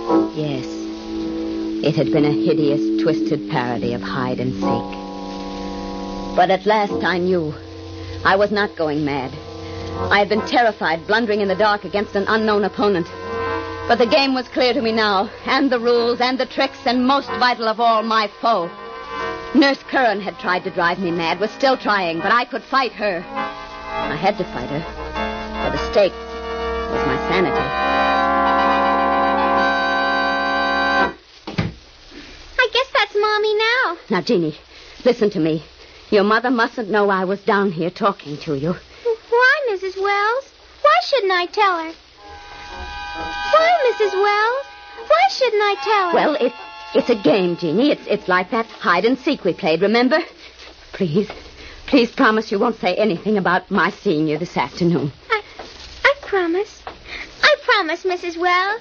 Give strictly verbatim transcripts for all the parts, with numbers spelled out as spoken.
Yes. It had been a hideous, twisted parody of hide and seek. But at last I knew. I was not going mad. I had been terrified, blundering in the dark against an unknown opponent. But the game was clear to me now, and the rules, and the tricks, and most vital of all, my foe. Nurse Curran had tried to drive me mad, was still trying, but I could fight her. I had to fight her, for the stake was my sanity. I guess that's Mommy now. Now, Jeannie, listen to me. Your mother mustn't know I was down here talking to you. Why, Missus Wells? Why shouldn't I tell her? Why, Missus Wells? Why shouldn't I tell her? Well, it's, it's a game, Jeannie. It's, it's like that hide and seek we played, remember? Please, please promise you won't say anything about my seeing you this afternoon. I, I promise. I promise, Missus Wells.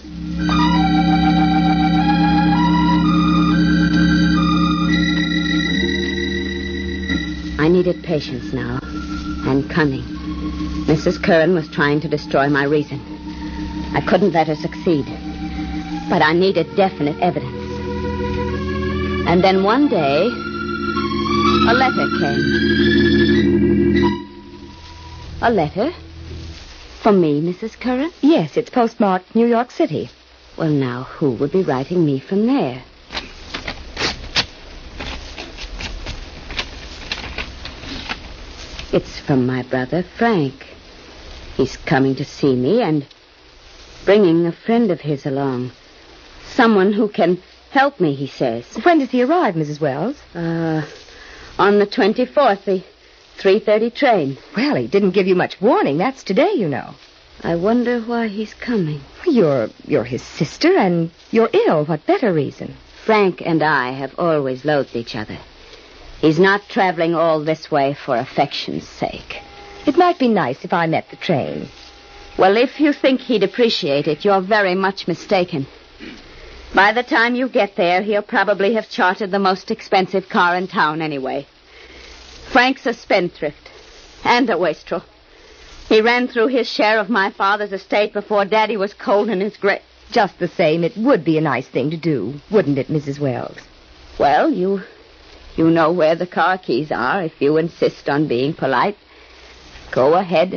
I needed patience now, and cunning. Missus Curran was trying to destroy my reason. I couldn't let her succeed. But I needed definite evidence. And then one day, a letter came. A letter? From me, Missus Curran? Yes, it's postmarked New York City. Well, now, who would be writing me from there? It's from my brother, Frank. He's coming to see me and bringing a friend of his along. Someone who can help me, he says. When does he arrive, Missus Wells? Uh, on the twenty-fourth, the three thirty train. Well, he didn't give you much warning. That's today, you know. I wonder why he's coming. You're, you're his sister, and you're ill. What better reason? Frank and I have always loathed each other. He's not traveling all this way for affection's sake. It might be nice if I met the train. Well, if you think he'd appreciate it, you're very much mistaken. By the time you get there, he'll probably have chartered the most expensive car in town anyway. Frank's a spendthrift and a wastrel. He ran through his share of my father's estate before Daddy was cold in his grave. Just the same, it would be a nice thing to do, wouldn't it, Missus Wells? Well, you... You know where the car keys are if you insist on being polite. Go ahead